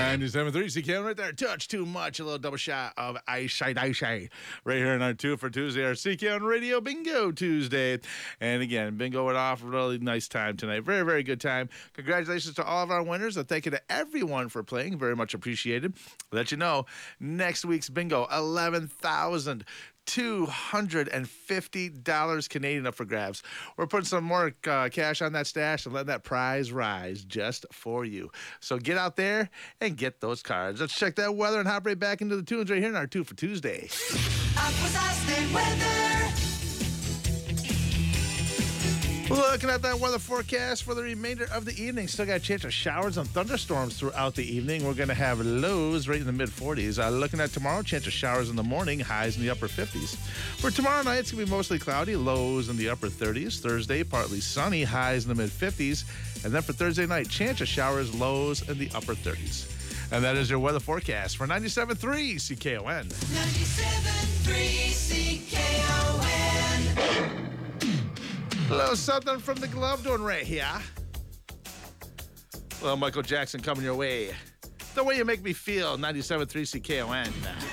97.3 CKN right there. Touch too much. A little double shot of ice right here in our 2 for Tuesday, our CKN Radio Bingo Tuesday. And again, bingo went off. Really nice time tonight. Very, very good time. Congratulations to all of our winners. And thank you to everyone for playing. Very much appreciated. I'll let you know, next week's bingo, $11,250 Canadian up for grabs. We're putting some more cash on that stash and letting that prize rise just for you. So get out there and get those cards. Let's check that weather and hop right back into the tunes right here in our 2 for Tuesday. Looking at that weather forecast for the remainder of the evening. Still got a chance of showers and thunderstorms throughout the evening. We're going to have lows right in the mid-40s. Looking at tomorrow, chance of showers in the morning, highs in the upper 50s. For tomorrow night, it's going to be mostly cloudy, lows in the upper 30s. Thursday, partly sunny, highs in the mid-50s. And then for Thursday night, chance of showers, lows in the upper 30s. And that is your weather forecast for 97.3 CKON. 97.3 CKON. A little something from the glove doing right here. Well, Michael Jackson coming your way. The way you make me feel, 97.3 CKON.